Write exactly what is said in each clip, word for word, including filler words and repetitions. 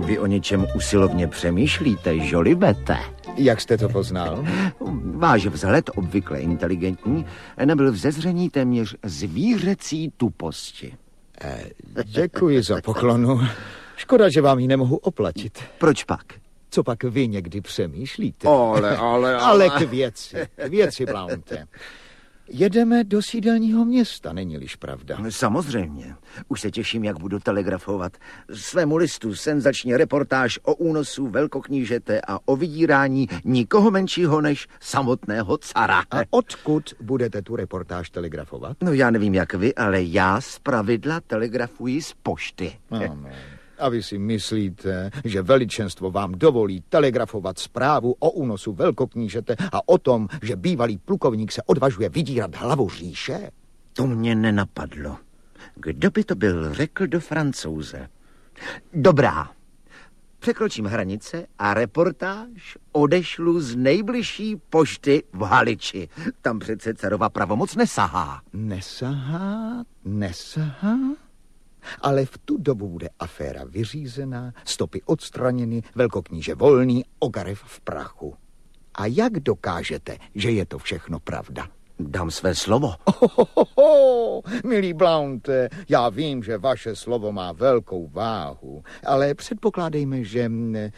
Vy o něčem usilovně přemýšlíte, Jolibete. Jak jste to poznal? Váš vzhled, obvykle inteligentní, nebyl vzezření téměř zvířecí tuposti. Eh, děkuji za poklonu. Škoda, že vám ji nemohu oplatit. Proč pak? Co pak vy někdy přemýšlíte? Ale, ale, ale... Ale k věci, k věci, Blounte. Jedeme do sídelního města, není-liž pravda? Samozřejmě. Už se těším, jak budu telegrafovat svému listu senzační reportáž o únosu velkoknížete a o vydírání nikoho menšího než samotného cara. A odkud budete tu reportáž telegrafovat? No já nevím, jak vy, ale já zpravidla telegrafuji z pošty. Ano. A vy si myslíte, že veličenstvo vám dovolí telegrafovat zprávu o únosu velkoknížete a o tom, že bývalý plukovník se odvažuje vydírat hlavu říše? To mě nenapadlo. Kdo by to byl, řekl do Francouze. Dobrá. Překročím hranice a reportáž odešlu z nejbližší pošty v Haliči. Tam přece carova pravomoc nesahá. Nesahá? Nesahá? Ale v tu dobu bude aféra vyřízená, stopy odstraněny, velkokníže volný, Ogarev v prachu. A jak dokážete, že je to všechno pravda? Dám své slovo. Ohohoho, milý Blounte, já vím, že vaše slovo má velkou váhu, ale předpokládejme, že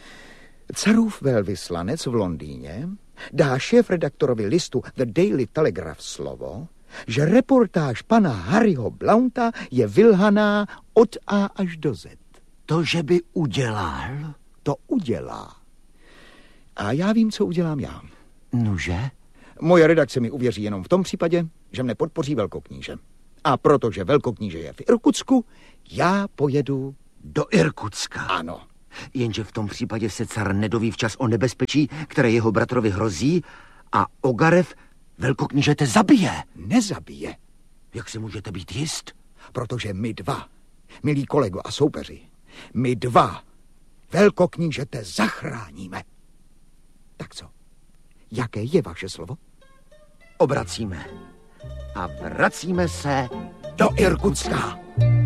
carův velvyslanec v Londýně dá šéfredaktorovi listu The Daily Telegraph slovo, že reportáž pana Harryho Blounta je vylhaná od A až do Z. To, že by udělal? To udělá. A já vím, co udělám já. Nuže? Moje redakce mi uvěří jenom v tom případě, že mne podpoří velkokníže. A protože velkokníže je v Irkutsku, já pojedu... Do Irkutska? Ano. Jenže v tom případě se car nedoví včas o nebezpečí, které jeho bratrovi hrozí, a Ogarev velkoknížete zabije. Nezabije. Jak si můžete být jist? Protože my dva, milí kolego a soupeři, my dva velkoknížete zachráníme. Tak co? Jaké je vaše slovo? Obracíme. A vracíme se do Irkutska.